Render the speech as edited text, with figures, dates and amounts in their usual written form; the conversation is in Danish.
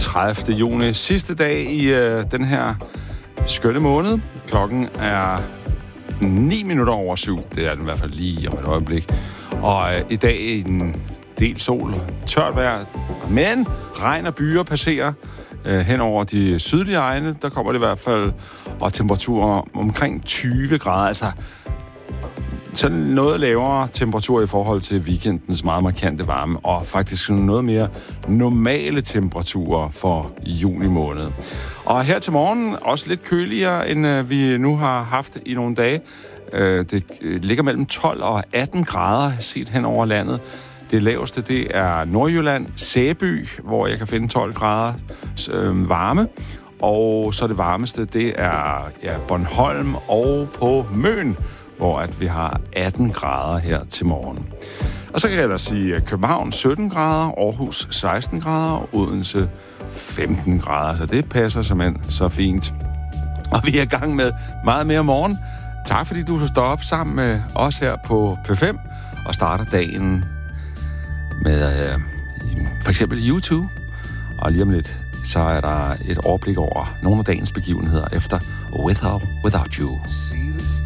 30. juni. Sidste dag i den her skønne måned. Klokken er 7:09. Det er den i hvert fald lige om et øjeblik. Og i dag en del sol, tørt vejr, men regn og byer passerer hen over de sydlige egne. Der kommer det i hvert fald, og temperaturer omkring 20 grader. Altså sådan noget lavere temperatur i forhold til weekendens meget markante varme, og faktisk noget mere normale temperaturer for juni måned. Og her til morgen også lidt køligere, end vi nu har haft i nogle dage. Det ligger mellem 12 og 18 grader set hen over landet. Det laveste, det er Nordjylland, Sæby, hvor jeg kan finde 12 grader varme. Og så det varmeste, det er Bornholm og på Møn, hvor at vi har 18 grader her til morgen. Og så kan jeg ellers sige København 17 grader, Aarhus 16 grader, Odense 15 grader. Så det passer simpelthen så fint. Og vi er i gang med meget mere morgen. Tak fordi du står op sammen med os her på P5 og starter dagen med for eksempel YouTube. Og lige om lidt, så er der et overblik over nogle af dagens begivenheder efter Without You.